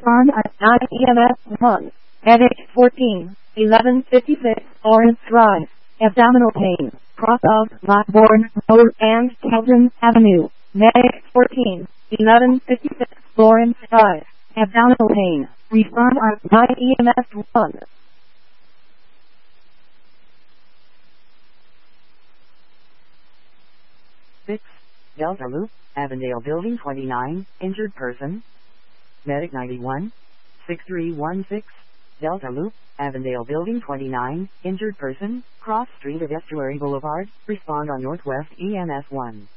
Respond at 9 EMS 1. Headache 14, 1156 Lawrence Drive. Abdominal pain. Cross of Blackbourne Road and Kelton Avenue. Medic 14, 1156 Lawrence Drive. Abdominal pain. Respond at 9 EMS 1. 6. Delta Loop, Avondale Building 29, injured person. Medic 91. 6316. Delta Loop, Avondale Building 29, injured person, cross street of Estuary Boulevard, respond on Northwest EMS 1.